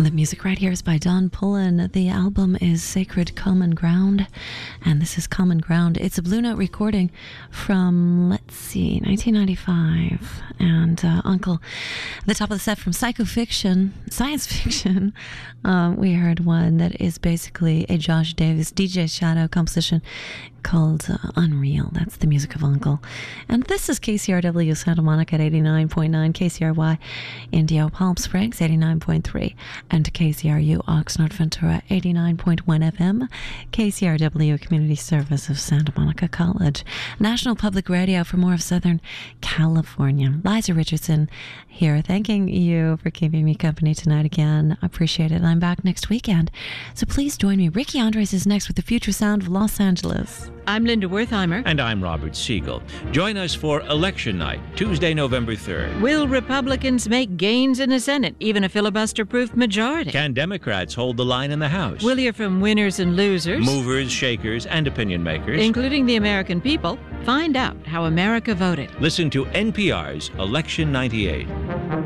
The music right here is by Don Pullen. The album is Sacred Common Ground, and this is Common Ground. It's a Blue Note recording from, 1995. And Uncle, at the top of the set from Psychofiction, science fiction, we heard one that is basically a Josh Davis DJ Shadow composition called Unreal. That's the music of Uncle. And this is KCRW Santa Monica at 89.9, KCRY Indio Palm Springs 89.3, and KCRU Oxnard Ventura 89.1 FM, KCRW Community Service of Santa Monica College, National Public Radio for more of Southern California. Liza Richardson here, thanking you for keeping me company tonight again. I appreciate it. I'm back next weekend, so please join me. Ricky Andres is next with the future sound of Los Angeles. I'm Linda Wertheimer. And I'm Robert Siegel. Join us for Election Night, Tuesday, November 3rd. Will Republicans make gains in the Senate, even a filibuster-proof majority? Can Democrats hold the line in the House? We'll hear from winners and losers, movers, shakers, and opinion makers, including the American people. Find out how America voted. Listen to NPR's Election 98.